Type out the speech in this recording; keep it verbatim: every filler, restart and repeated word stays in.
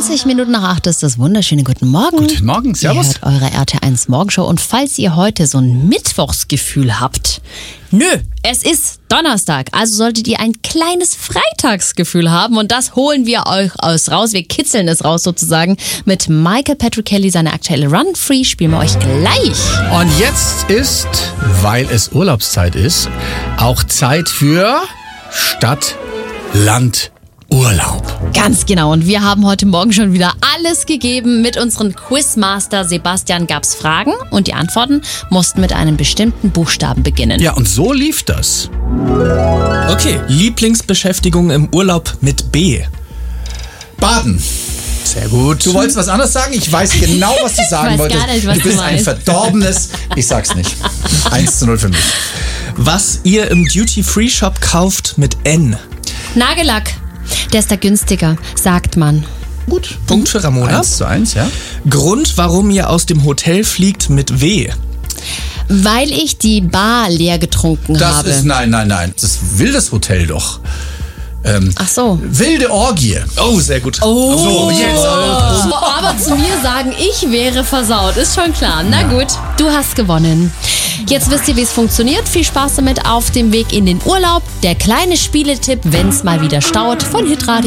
zwanzig Minuten nach acht ist das wunderschöne Guten Morgen. Guten Morgen, servus. Ihr hört eure R T eins Morgenshow und falls ihr heute so ein Mittwochsgefühl habt, nö, es ist Donnerstag, also solltet ihr ein kleines Freitagsgefühl haben und das holen wir euch aus raus, wir kitzeln es raus sozusagen mit Michael Patrick Kelly, seine aktuelle Run Free, spielen wir euch gleich. Und jetzt ist, weil es Urlaubszeit ist, auch Zeit für Stadt, Land, Urlaub. Ganz genau. Und wir haben heute Morgen schon wieder alles gegeben. Mit unserem Quizmaster Sebastian gab's Fragen und die Antworten mussten mit einem bestimmten Buchstaben beginnen. Ja, und so lief das. Okay, Lieblingsbeschäftigung im Urlaub mit B. Baden. Sehr gut. Du wolltest was anderes sagen? Ich weiß genau, was du sagen Ich weiß wolltest. gar nicht, was du bist du ein meinst. verdorbenes. Ich sag's nicht. eins zu null für mich. Was ihr im Duty-Free-Shop kauft mit N. Nagellack. Der ist da günstiger, sagt man. Gut, Punkt für Ramona. eins zu eins, ja. Grund, warum ihr aus dem Hotel fliegt mit W. Weil ich die Bar leer getrunken Das habe. ist, nein, nein, nein. Das will das Hotel doch. Ähm, Ach so. wilde Orgie. Oh, sehr gut. Oh, So, jetzt. Oh, aber zu mir sagen, ich wäre versaut, ist schon klar. Na gut, du hast gewonnen. Jetzt wisst ihr, wie es funktioniert. Viel Spaß damit auf dem Weg in den Urlaub. Der kleine Spieletipp, wenn's mal wieder staut, von Hitradio.